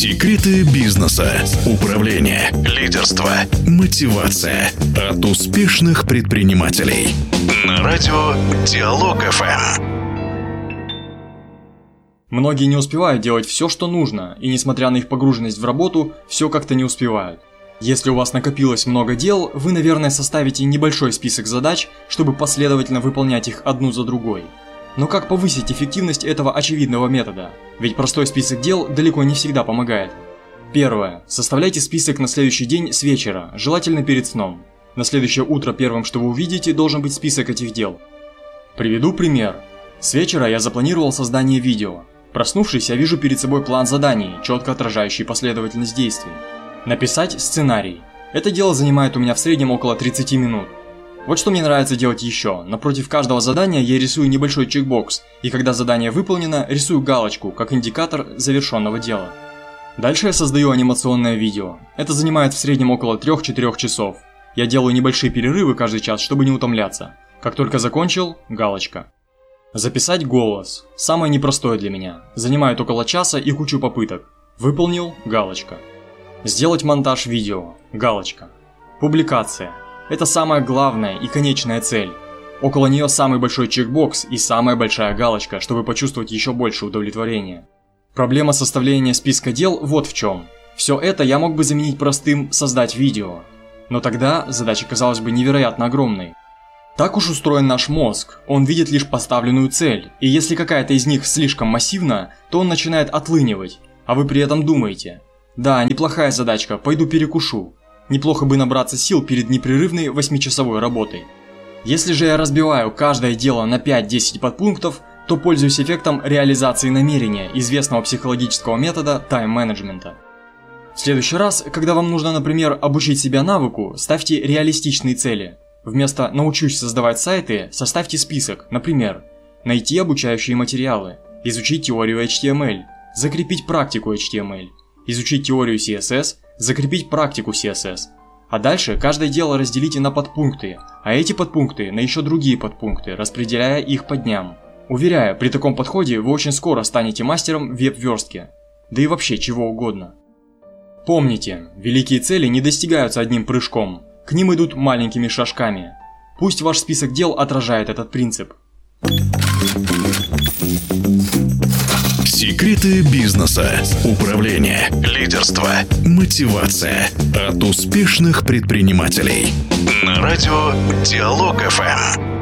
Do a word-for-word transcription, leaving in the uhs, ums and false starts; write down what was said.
Секреты бизнеса, управления, лидерства, мотивация от успешных предпринимателей. На радио Диалог-эф эм. Многие не успевают делать все, что нужно, и несмотря на их погруженность в работу, все как-то не успевают. Если у вас накопилось много дел, вы, наверное, составите небольшой список задач, чтобы последовательно выполнять их одну за другой. Но как повысить эффективность этого очевидного метода? Ведь простой список дел далеко не всегда помогает. Первое. Составляйте список на следующий день с вечера, желательно перед сном. На следующее утро первым, что вы увидите, должен быть список этих дел. Приведу пример. С вечера я запланировал создание видео. Проснувшись, я вижу перед собой план заданий, четко отражающий последовательность действий. Написать сценарий. Это дело занимает у меня в среднем около тридцати минут. Вот что мне нравится делать еще. Напротив каждого задания я рисую небольшой чекбокс, и когда задание выполнено, рисую галочку, как индикатор завершенного дела. Дальше я создаю анимационное видео. Это занимает в среднем около трёх-четырёх часов. Я делаю небольшие перерывы каждый час, чтобы не утомляться. Как только закончил, галочка. Записать голос. Самое непростое для меня. Занимает около часа и кучу попыток. Выполнил, галочка. Сделать монтаж видео, галочка. Публикация. Это самая главная и конечная цель. Около нее самый большой чекбокс и самая большая галочка, чтобы почувствовать еще больше удовлетворения. Проблема составления списка дел вот в чем. Все это я мог бы заменить простым «создать видео». Но тогда задача казалась бы невероятно огромной. Так уж устроен наш мозг, он видит лишь поставленную цель, и если какая-то из них слишком массивна, то он начинает отлынивать, а вы при этом думаете: «Да, неплохая задачка, пойду перекушу». Неплохо бы набраться сил перед непрерывной восьмичасовой работой. Если же я разбиваю каждое дело на пять-десять подпунктов, то пользуюсь эффектом реализации намерения, известного психологического метода тайм-менеджмента. В следующий раз, когда вам нужно, например, обучить себя навыку, ставьте реалистичные цели. Вместо «научусь создавать сайты» составьте список, например, найти обучающие материалы, изучить теорию эйч ти эм эль, закрепить практику эйч ти эм эль, изучить теорию си эс эс, закрепить практику си эс эс. А дальше каждое дело разделите на подпункты, а эти подпункты на еще другие подпункты, распределяя их по дням. Уверяю, при таком подходе вы очень скоро станете мастером веб-верстки, да и вообще чего угодно. Помните, великие цели не достигаются одним прыжком, к ним идут маленькими шажками. Пусть ваш список дел отражает этот принцип. Секреты бизнеса, управления, лидерства, мотивация от успешных предпринимателей. На радио Диалог-эф эм.